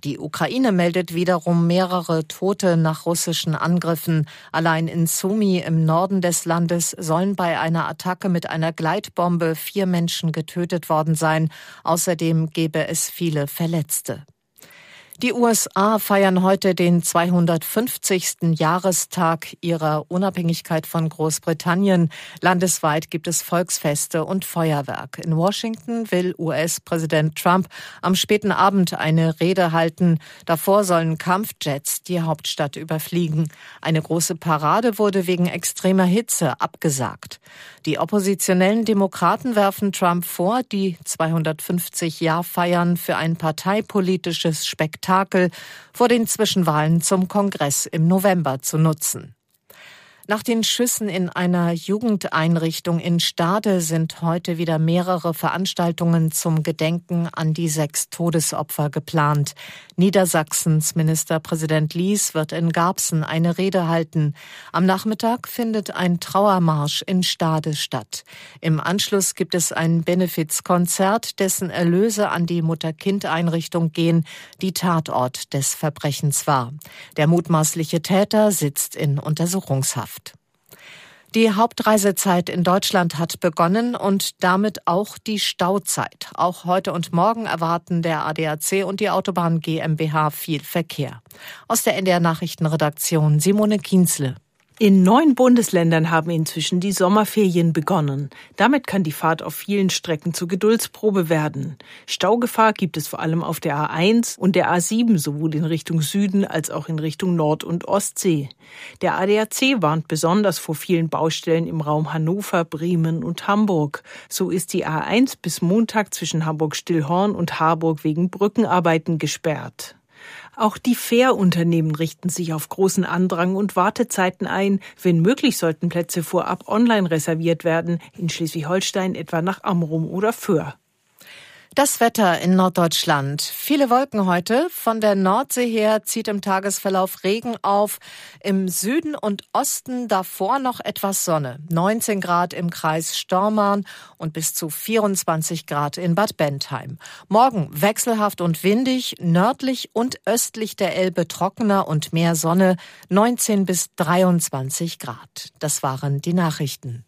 Die Ukraine meldet wiederum mehrere Tote nach russischen Angriffen. Allein in Sumy im Norden des Landes sollen bei einer Attacke mit einer Gleitbombe 4 Menschen getötet worden sein. Außerdem gebe es viele Verletzte. Die USA feiern heute den 250. Jahrestag ihrer Unabhängigkeit von Großbritannien. Landesweit gibt es Volksfeste und Feuerwerk. In Washington will US-Präsident Trump am späten Abend eine Rede halten. Davor sollen Kampfjets die Hauptstadt überfliegen. Eine große Parade wurde wegen extremer Hitze abgesagt. Die oppositionellen Demokraten werfen Trump vor, die 250-Jahr-Feiern für ein parteipolitisches Spektakel vor den Zwischenwahlen zum Kongress im November zu nutzen. Nach den Schüssen in einer Jugendeinrichtung in Stade sind heute wieder mehrere Veranstaltungen zum Gedenken an die 6 Todesopfer geplant. Niedersachsens Ministerpräsident Lies wird in Garbsen eine Rede halten. Am Nachmittag findet ein Trauermarsch in Stade statt. Im Anschluss gibt es ein Benefizkonzert, dessen Erlöse an die Mutter-Kind-Einrichtung gehen, die Tatort des Verbrechens war. Der mutmaßliche Täter sitzt in Untersuchungshaft. Die Hauptreisezeit in Deutschland hat begonnen und damit auch die Stauzeit. Auch heute und morgen erwarten der ADAC und die Autobahn GmbH viel Verkehr. Aus der NDR Nachrichtenredaktion Simone Kienzle. In 9 Bundesländern haben inzwischen die Sommerferien begonnen. Damit kann die Fahrt auf vielen Strecken zur Geduldsprobe werden. Staugefahr gibt es vor allem auf der A1 und der A7, sowohl in Richtung Süden als auch in Richtung Nord- und Ostsee. Der ADAC warnt besonders vor vielen Baustellen im Raum Hannover, Bremen und Hamburg. So ist die A1 bis Montag zwischen Hamburg-Stillhorn und Harburg wegen Brückenarbeiten gesperrt. Auch die Fährunternehmen richten sich auf großen Andrang und Wartezeiten ein. Wenn möglich, sollten Plätze vorab online reserviert werden, in Schleswig-Holstein etwa nach Amrum oder Föhr. Das Wetter in Norddeutschland. Viele Wolken heute. Von der Nordsee her zieht im Tagesverlauf Regen auf. Im Süden und Osten davor noch etwas Sonne. 19 Grad im Kreis Stormarn und bis zu 24 Grad in Bad Bentheim. Morgen wechselhaft und windig, nördlich und östlich der Elbe trockener und mehr Sonne. 19 bis 23 Grad. Das waren die Nachrichten.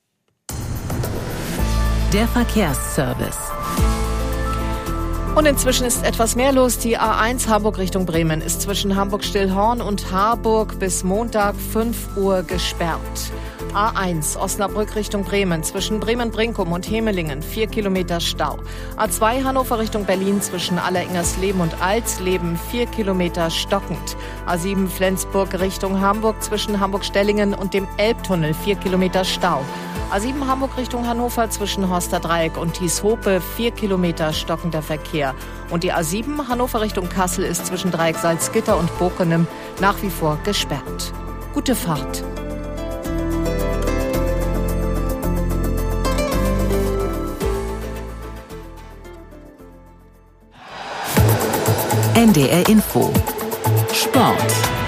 Der Verkehrsservice. Und inzwischen ist etwas mehr los. Die A1 Hamburg Richtung Bremen ist zwischen Hamburg-Stillhorn und Harburg bis Montag 5 Uhr gesperrt. A1 Osnabrück Richtung Bremen zwischen Bremen-Brinkum und Hemelingen 4 Kilometer Stau. A2 Hannover Richtung Berlin zwischen Alleringersleben und Alsleben 4 Kilometer stockend. A7 Flensburg Richtung Hamburg zwischen Hamburg-Stellingen und dem Elbtunnel 4 Kilometer Stau. A7 Hamburg Richtung Hannover zwischen Horster Dreieck und Thieshope 4 Kilometer stockender Verkehr. Und die A7 Hannover Richtung Kassel ist zwischen Dreieck Salzgitter und Bokenem nach wie vor gesperrt. Gute Fahrt. NDR Info. Sport.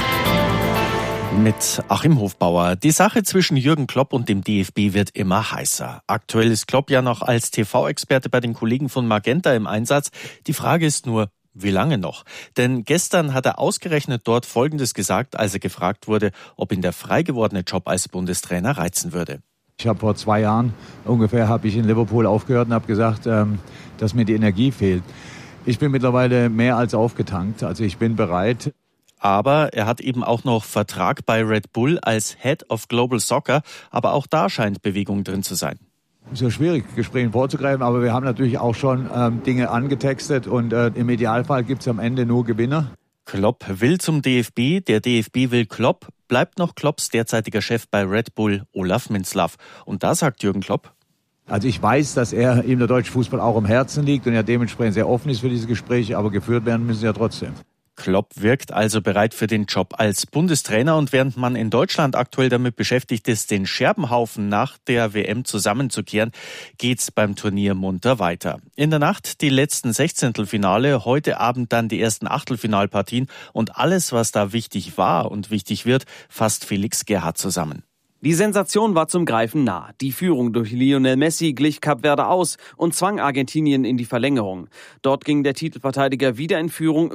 Mit Achim Hofbauer. Die Sache zwischen Jürgen Klopp und dem DFB wird immer heißer. Aktuell ist Klopp ja noch als TV-Experte bei den Kollegen von Magenta im Einsatz. Die Frage ist nur, wie lange noch? Denn gestern hat er ausgerechnet dort Folgendes gesagt, als er gefragt wurde, ob ihn der frei gewordene Job als Bundestrainer reizen würde. Ich habe vor 2 Jahren ungefähr in Liverpool aufgehört und habe gesagt, dass mir die Energie fehlt. Ich bin mittlerweile mehr als aufgetankt, also ich bin bereit. Aber er hat eben auch noch Vertrag bei Red Bull als Head of Global Soccer. Aber auch da scheint Bewegung drin zu sein. Es ist ja schwierig, Gesprächen vorzugreifen, aber wir haben natürlich auch schon Dinge angetextet und im Idealfall gibt es am Ende nur Gewinner. Klopp will zum DFB, der DFB will Klopp. Bleibt noch Klopps derzeitiger Chef bei Red Bull, Olaf Minzlaff. Und da sagt Jürgen Klopp: Also ich weiß, dass ihm der deutsche Fußball auch am Herzen liegt und er dementsprechend sehr offen ist für diese Gespräche, aber geführt werden müssen sie ja trotzdem. Klopp wirkt also bereit für den Job als Bundestrainer und während man in Deutschland aktuell damit beschäftigt ist, den Scherbenhaufen nach der WM zusammenzukehren, geht's beim Turnier munter weiter. In der Nacht die letzten Sechzehntelfinale, heute Abend dann die ersten Achtelfinalpartien und alles, was da wichtig war und wichtig wird, fasst Felix Gerhardt zusammen. Die Sensation war zum Greifen nah. Die Führung durch Lionel Messi glich Kap Verde aus und zwang Argentinien in die Verlängerung. Dort ging der Titelverteidiger wieder in Führung,